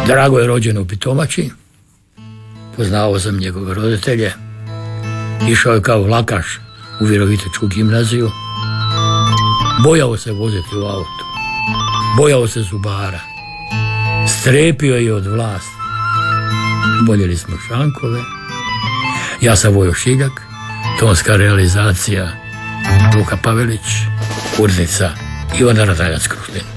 Drago je rođen u Pitomači, poznavao sam njegove roditelje, išao je kao vlakaš u Virovitičku gimnaziju, bojao se voziti u auto, bojao se zubara, strepio je od vlasti. Boljeli smo šankove, ja sam Vojo Šiljak, tonska realizacija Luka Pavelić, urednica Ivana Rataljac-Krušlin.